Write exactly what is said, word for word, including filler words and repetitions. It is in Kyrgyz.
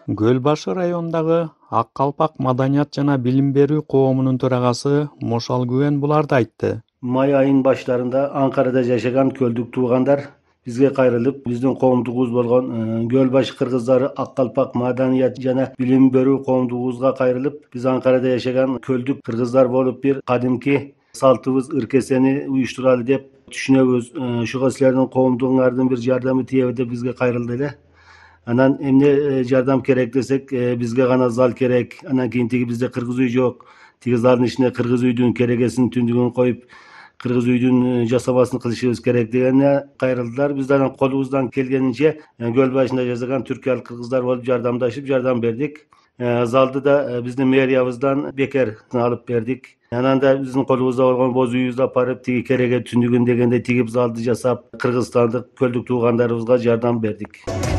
Көл башы районундагы Ак Калпак маданият жана билим берүү коомунун төрагасы Мошал Күен буларды айтты. May ayının başlarında Ankara'da yaşayan köldük tuğanlar bizge kayrılıp bizden qoomdugubuz bolgon Gölbaşı Kırgızları Akkalpak madaniyat jana bilim berүү qoomdugubuzga kayrılıp biz Ankara'da yaşayan köldük Kırgızlar bolup bir kadimki saltыбыз ırkeseni uyuşturalı dep düşünöbüz. Şuga sizlerden qoomduguңардын bir jardamı tiyebi dep bizge kayrıldı ele. Anan emne jardam kerek desek bizge gana zal kerek. Anan keyin tigi bizde kırgız uy jok. Tigi zalın içine kırgız uydun keregesini tündügün koyup kırgız uydun jasabasını kılışыбыз керек дегенне кайрылдылар. Biz de kolumuzdan kelgenince göl başında yaşayan Türkiye'li Kırgızlar olup jardamdaşıp jardam verdik. Zaldı da bizdin meriyabızdan beker alıp verdik. Anan da bizin kolumuzda olgan boz uyubuzdu aparıp tigi kerege tündügün degende tigip zaldı jasap Kırgızstandык köldük tuğanlarыбызга jardam verdik.